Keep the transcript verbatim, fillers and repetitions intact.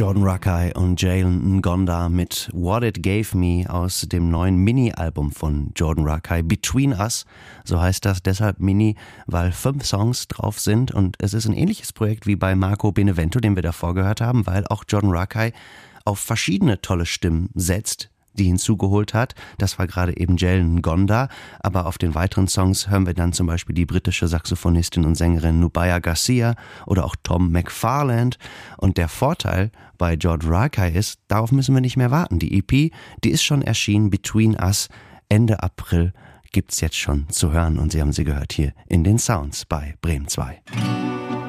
Jordan Rakei und Jalen Ngonda mit What It Gave Me aus dem neuen Mini-Album von Jordan Rakei, Between Us, so heißt das, deshalb Mini, weil fünf Songs drauf sind und es ist ein ähnliches Projekt wie bei Marco Benevento, den wir davor gehört haben, weil auch Jordan Rakei auf verschiedene tolle Stimmen setzt, die hinzugeholt hat. Das war gerade eben Jalen Ngonda, aber auf den weiteren Songs hören wir dann zum Beispiel die britische Saxophonistin und Sängerin Nubia Garcia oder auch Tom McFarland. Und der Vorteil bei Jordan Rakei ist, darauf müssen wir nicht mehr warten. Die E P, die ist schon erschienen, Between Us, Ende April, gibt's jetzt schon zu hören und Sie haben sie gehört hier in den Sounds bei Bremen zwei.